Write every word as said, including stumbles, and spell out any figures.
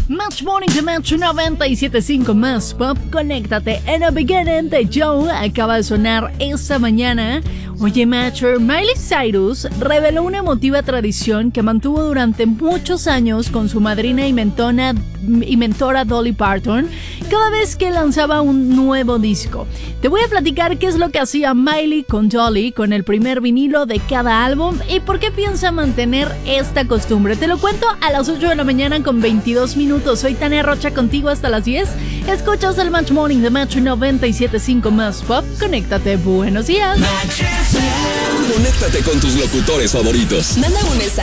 Match Morning de Match noventa y siete punto cinco más Pop. Conéctate en el beginning de Joe. Acaba de sonar esta mañana. Oye, Matcher, Miley Cyrus reveló una emotiva tradición que mantuvo durante muchos años con su madrina y, mentona, y mentora Dolly Parton cada vez que lanzaba un nuevo disco. Te voy a platicar qué es lo que hacía Miley con Dolly con el primer vinilo de cada álbum y por qué piensa mantener esta costumbre. Te lo cuento a las ocho de la mañana con veintidós minutos. Soy Tania Rocha contigo hasta las diez. Escuchas el Match Morning de Match noventa y siete punto cinco más Pop. Conéctate. Buenos días. Conéctate con tus locutores favoritos. Manda un mensaje